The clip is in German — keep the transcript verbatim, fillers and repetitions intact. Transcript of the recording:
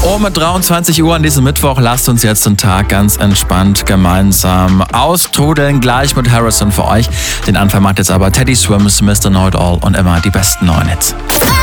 Uhr mit dreiundzwanzig Uhr an diesem Mittwoch. Lasst uns jetzt den Tag ganz entspannt gemeinsam austrudeln. Gleich mit Harrison für euch. Den Anfang macht jetzt aber Teddy Swims, Mister Know It All und immer die besten neuen Hits.